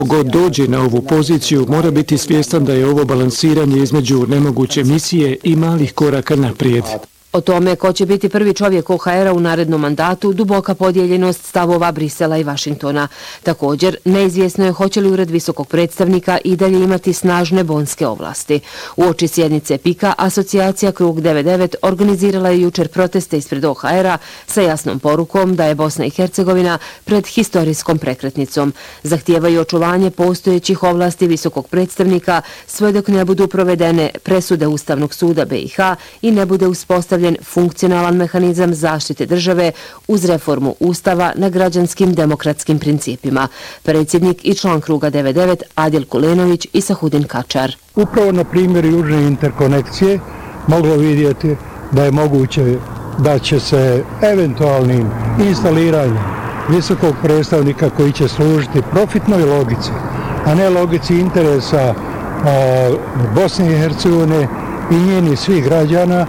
God dođe na ovu poziciju mora biti svjestan da je ovo balansiranje između nemoguće misije i malih koraka naprijed. O tome ko će biti prvi čovjek OHR-a u narednom mandatu, duboka podijeljenost stavova Brisela i Vašingtona. Također, neizvjesno je hoće li ured visokog predstavnika i dalje imati snažne bonske ovlasti. Uoči sjednice PIK-a, asocijacija Krug 99 organizirala je jučer proteste ispred OHR-a sa jasnom porukom da je Bosna i Hercegovina pred historijskom prekretnicom. Zahtijevaju očuvanje postojećih ovlasti visokog predstavnika sve dok ne budu provedene presude Ustavnog suda BiH i ne bude uspostavljen funkcionalan mehanizam zaštite države uz reformu Ustava na građanskim demokratskim principima. Predsjednik i član Kruga 99 Adil Kulenović i Sahudin Kačar. Upravo na primjer južne interkonekcije moglo vidjeti da je moguće da će se eventualnim instaliranjem visokog predstavnika koji će služiti profitnoj logici, a ne logici interesa Bosne i Hercegovine i njenih svih građana,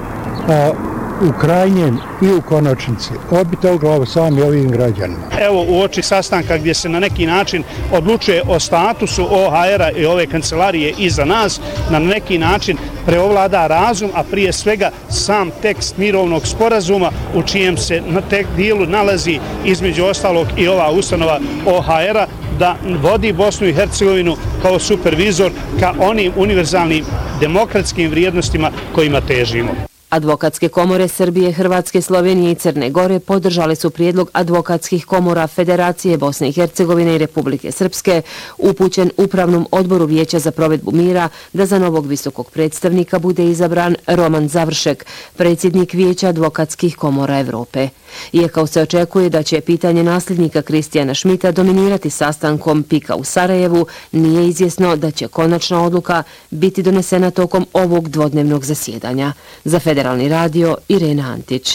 u krajnjem i u konačnici odbiti o glavu sami ovim građanima. Evo u oči sastanka gdje se na neki način odlučuje o statusu OHR-a i ove kancelarije iza nas, na neki način preovlada razum, a prije svega sam tekst mirovnog sporazuma u čijem se na tek dijelu nalazi između ostalog i ova ustanova OHR-a da vodi Bosnu i Hercegovinu kao supervizor ka onim univerzalnim demokratskim vrijednostima kojima težimo. Advokatske komore Srbije, Hrvatske, Slovenije i Crne Gore podržali su prijedlog advokatskih komora Federacije Bosne i Hercegovine i Republike Srpske upućen Upravnom odboru Vijeća za provedbu mira da za novog visokog predstavnika bude izabran Roman Završek, predsjednik Vijeća advokatskih komora Evrope. Iako se očekuje da će pitanje nasljednika Kristijana Šmita dominirati sastankom PIK-a u Sarajevu, nije izvjesno da će konačna odluka biti donesena tokom ovog dvodnevnog zasjedanja. Za Federalni radio, Irena Antić.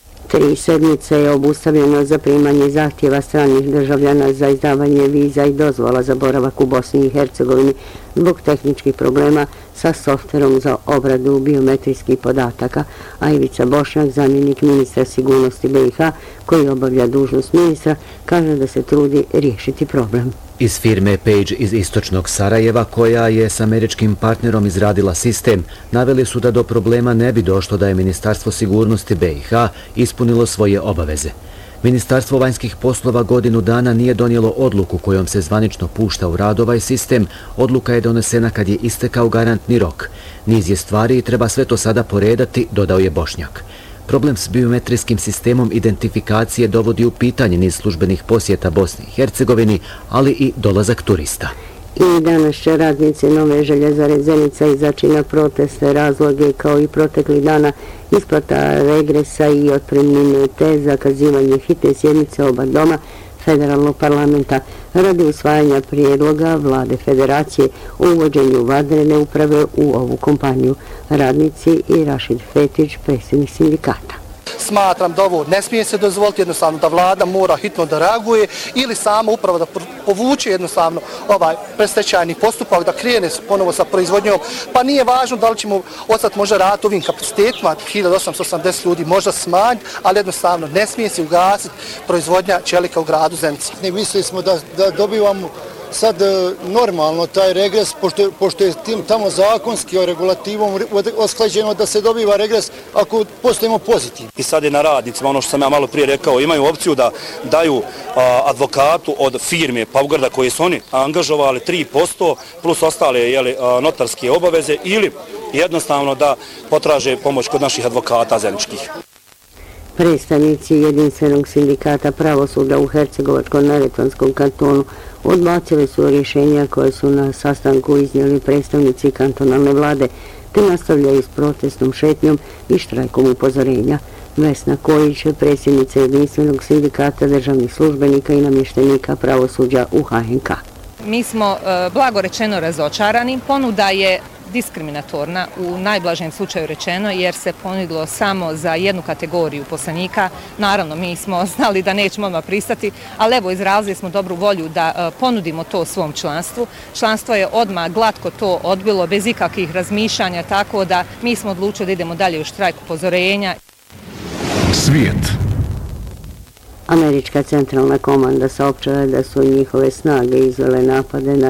3 sedmice je obustavljeno za primanje zahtjeva stranih državljana za izdavanje viza i dozvola za boravak u Bosni i Hercegovini zbog tehničkih problema sa softverom za obradu biometrijskih podataka, a Ivica Bošnjak, zamjenik ministra sigurnosti BiH, koji obavlja dužnost ministra, kaže da se trudi riješiti problem. Iz firme Page iz istočnog Sarajeva, koja je s američkim partnerom izradila sistem, naveli su da do problema ne bi došlo da je Ministarstvo sigurnosti BiH ispunilo svoje obaveze. Ministarstvo vanjskih poslova godinu dana nije donijelo odluku kojom se zvanično pušta u rad ovaj sistem. Odluka je donesena kad je istekao garantni rok. Niz je stvari i treba sve to sada poredati, dodao je Bošnjak. Problem s biometrijskim sistemom identifikacije dovodi u pitanje niz službenih posjeta Bosni i Hercegovini, ali i dolazak turista. I danas će radnici Nove željezare Zenica izaći na proteste, razloge kao i protekli dana isplata regresa i otpremnine te zakazivanje hitne sjednice oba doma federalnog parlamenta radi usvajanja prijedloga vlade federacije o uvođenju vanredne uprave u ovu kompaniju. Radnici i Rašid Fetić, predsjednik sindikata. Smatram da ovo ne smije se dozvoliti, jednostavno da vlada mora hitno da reaguje ili sama upravo da povuče jednostavno ovaj predstečajni postupak, da krene ponovo sa proizvodnjom. Pa nije važno da li ćemo ostati možda raditi ovim kapacitetima, 1880 ljudi možda smanjiti, ali jednostavno ne smije se ugasiti proizvodnja čelika u gradu Zenici. Mislili smo da dobivamo sad normalno taj regres, pošto je tim tamo zakonski regulativom usklađeno da se dobiva regres ako postojimo pozitivno. I sad je na radnicima, ono što sam ja malo prije rekao, imaju opciju da daju advokatu od firme Pavgrada koje su oni angažovali 3% plus ostale notarske obaveze ili jednostavno da potraže pomoć kod naših advokata zeničkih. Predstavnici jedinstvenog sindikata pravosuda u Hercegovačko-neretvanskom kantonu odbacili su rješenja koje su na sastanku iznijeli predstavnici kantonalne vlade, te nastavljaju s protestnom šetnjom i štrajkom upozorenja. Vesna Kojić, predsjednica jedinstvenog sindikata državnih službenika i namještenika pravosuđa u HNK. Mi smo blago rečeno razočarani. Ponuda je diskriminatorna u najblažem slučaju rečeno jer se ponudilo samo za jednu kategoriju poslanika. Naravno, mi smo znali da nećemo odmah pristati, ali evo izrazili smo dobru volju da ponudimo to svom članstvu. Članstvo je odmah glatko to odbilo bez ikakvih razmišljanja, tako da mi smo odlučili da idemo dalje u štrajk upozorenja. Svijet. Američka centralna komanda saopćila je da su njihove snage izvele napade na